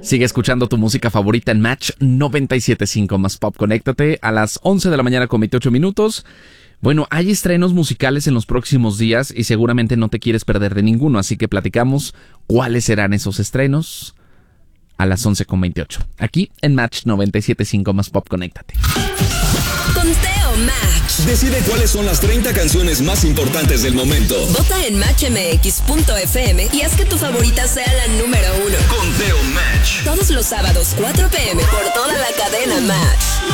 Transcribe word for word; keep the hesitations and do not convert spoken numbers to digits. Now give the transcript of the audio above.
Sigue escuchando tu música favorita en Match noventa y siete punto cinco más Pop. Conéctate a las once de la mañana con veintiocho minutos. Bueno, hay estrenos musicales en los próximos días y seguramente no te quieres perder de ninguno, así que platicamos cuáles serán esos estrenos a las once con veintiocho. Aquí en Match noventa y siete punto cinco más Pop. Conéctate. Conteo Match. Decide cuáles son las treinta canciones más importantes del momento. Vota en match m x punto f m y haz que tu favorita sea la número uno. Conteo Match. Todos los sábados, cuatro p m por toda la cadena Match.